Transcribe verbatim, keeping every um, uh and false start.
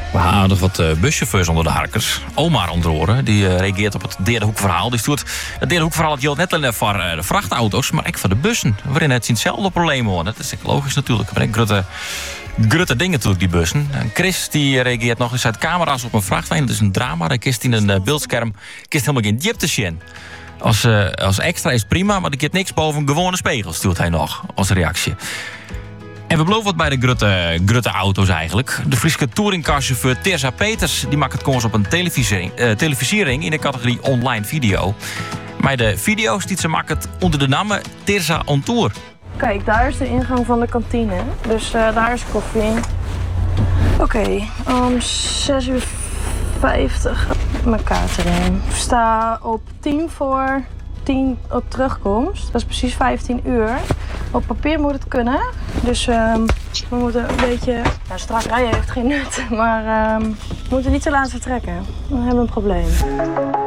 We hadden wat uh, buschauffeurs onder de harkers. Omar onder oren, die uh, reageert op het derde hoekverhaal. Die stuurt het derde hoekverhaal dat geldt net alleen voor uh, de vrachtauto's, maar ook voor de bussen. Waarin het hetzelfde probleem hoor. Dat is logisch natuurlijk. Maar ik grote, grote dingen natuurlijk, die bussen. En Chris die reageert nog eens uit camera's op een vrachtwagen. Dat is een drama. Hij kist in een uh, beeldscherm kist helemaal geen diepte zien. Als, uh, als extra is prima, maar er kent niks boven een gewone spiegel, stuurt hij nog als reactie. En we beloven wat bij de grutte, grutte auto's eigenlijk. De Friese touringcarchauffeur Tirza Peters die maakt het kans op een televisiering, uh, televisiering in de categorie online video. Maar de video's die ze maken het onder de naam Tirza on Tour. Kijk, daar is de ingang van de kantine. Dus uh, daar is koffie. Oké, okay, om zes uur vijftig mijn kaart erin. Ik sta op tien voor tien op terugkomst. Dat is precies vijftien uur. Op papier moet het kunnen. Dus um, we moeten een beetje... Nou, strak rijden heeft geen nut. Maar um, we moeten niet te laat vertrekken. Dan hebben we een probleem.